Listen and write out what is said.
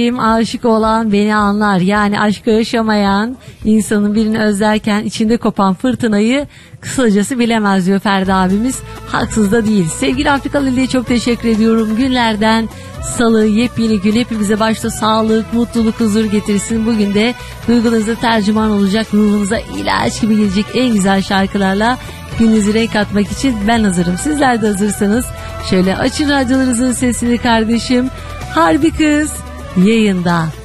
Aşık olan beni anlar. Yani aşkı yaşamayan insanın birini özlerken içinde kopan fırtınayı kısacası bilemez diyor Ferdi abimiz. Haksız da değil. Sevgili Afrikalı Lili'ye çok teşekkür ediyorum. Günlerden salı, yepyeni gün, hepimize başta sağlık, mutluluk, huzur getirsin. Bugün de duygularınıza tercüman olacak, ruhunuza ilaç gibi gelecek en güzel şarkılarla gününüzü renk katmak için ben hazırım. Sizler de hazırsanız şöyle açın radyolarınızın sesini kardeşim. Harbi Kız yayında.